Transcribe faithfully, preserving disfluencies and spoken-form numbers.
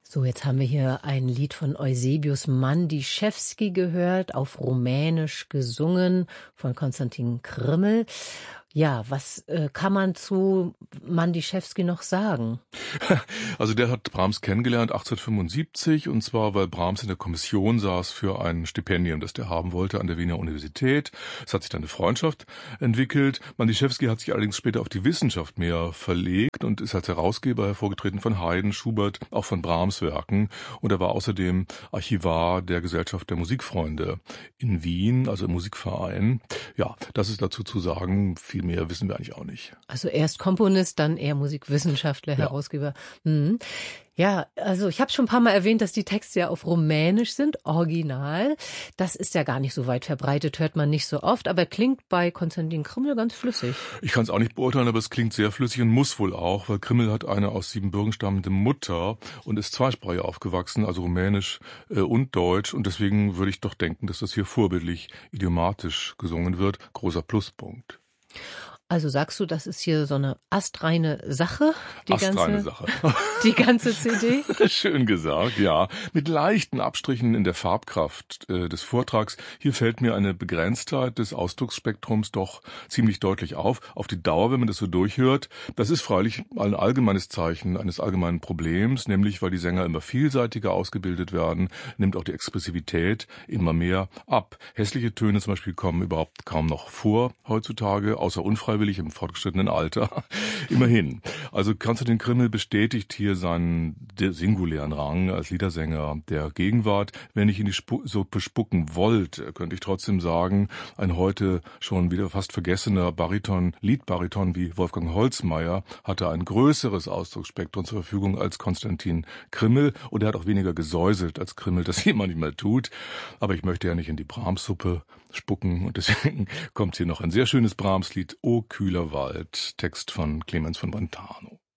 So, jetzt haben wir hier ein Lied von Eusebius Mandischewski gehört, auf Rumänisch gesungen von Konstantin Krimmel. Ja, was äh, kann man zu Mandischewski noch sagen? Also der hat Brahms kennengelernt achtzehnhundertfünfundsiebzig, und zwar, weil Brahms in der Kommission saß für ein Stipendium, das der haben wollte an der Wiener Universität. Es hat sich dann eine Freundschaft entwickelt. Mandischewski hat sich allerdings später auf die Wissenschaft mehr verlegt und ist als Herausgeber hervorgetreten von Haydn, Schubert, auch von Brahms Werken. Und er war außerdem Archivar der Gesellschaft der Musikfreunde in Wien, also im Musikverein. Ja, das ist dazu zu sagen. Viel mehr wissen wir eigentlich auch nicht. Also erst Komponist, dann eher Musikwissenschaftler, Ja. Herausgeber. Mhm. Ja, also ich habe schon ein paar Mal erwähnt, dass die Texte ja auf Rumänisch sind, original. Das ist ja gar nicht so weit verbreitet, hört man nicht so oft, aber klingt bei Konstantin Krimmel ganz flüssig. Ich kann es auch nicht beurteilen, aber es klingt sehr flüssig und muss wohl auch, weil Krimmel hat eine aus Siebenbürgen stammende Mutter und ist zweisprachig aufgewachsen, also Rumänisch äh, und Deutsch. Und deswegen würde ich doch denken, dass das hier vorbildlich idiomatisch gesungen wird. Großer Pluspunkt. Also sagst du, das ist hier so eine astreine Sache? Die Astreine ganze, Sache. Die ganze C D? Schön gesagt, ja. Mit leichten Abstrichen in der Farbkraft äh, des Vortrags. Hier fällt mir eine Begrenztheit des Ausdrucksspektrums doch ziemlich deutlich auf. Auf die Dauer, wenn man das so durchhört. Das ist freilich ein allgemeines Zeichen eines allgemeinen Problems, nämlich weil die Sänger immer vielseitiger ausgebildet werden, nimmt auch die Expressivität immer mehr ab. Hässliche Töne zum Beispiel kommen überhaupt kaum noch vor heutzutage, außer unfreiwillig im fortgeschrittenen Alter. Immerhin. Also Konstantin Krimmel bestätigt hier seinen singulären Rang als Liedersänger der Gegenwart. Wenn ich in die Sp- Suppe spucken wollte, könnte ich trotzdem sagen, ein heute schon wieder fast vergessener Bariton, Liedbariton wie Wolfgang Holzmeier hatte ein größeres Ausdrucksspektrum zur Verfügung als Konstantin Krimmel, und er hat auch weniger gesäuselt, als Krimmel das hier manchmal tut. Aber ich möchte ja nicht in die Brahms-Suppe spucken, und deswegen kommt hier noch ein sehr schönes Brahms-Lied, O kühler Wald, Text von Clemens von Brentano.